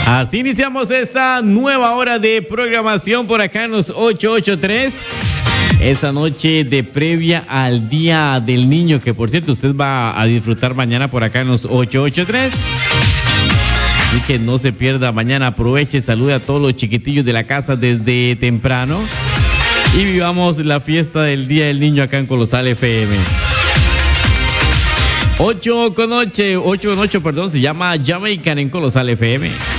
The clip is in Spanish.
Así iniciamos esta nueva hora de programación por acá en los 883. Esta noche de previa al Día del Niño, que por cierto usted va a disfrutar mañana por acá en los 883. Así que no se pierda mañana, aproveche, salude a todos los chiquitillos de la casa desde temprano y vivamos la fiesta del Día del Niño acá en Colosal FM. 8 con 8, se llama Jamaican en Colosal FM.